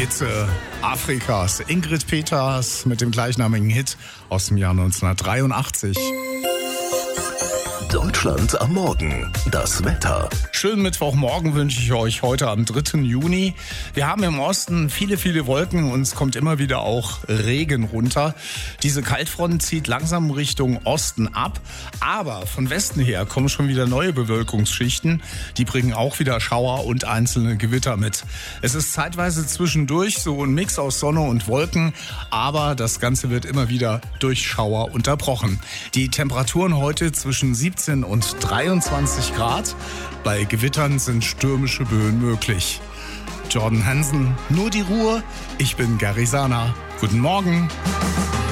Spitze Afrikas. Ingrid Peters mit dem gleichnamigen Hit aus dem Jahr 1983. Deutschland am Morgen. Das Wetter. Schönen Mittwochmorgen wünsche ich euch heute am 3. Juni. Wir haben im Osten viele Wolken und es kommt immer wieder auch Regen runter. Diese Kaltfront zieht langsam Richtung Osten ab, aber von Westen her kommen schon wieder neue Bewölkungsschichten. Die bringen auch wieder Schauer und einzelne Gewitter mit. Es ist zeitweise zwischendurch so ein Mix aus Sonne und Wolken, aber das Ganze wird immer wieder durch Schauer unterbrochen. Die Temperaturen heute zwischen 17 und 23 Grad. Bei Gewittern sind stürmische Böen möglich. Jordan Hansen, nur die Ruhe. Ich bin Gary Sana. Guten Morgen.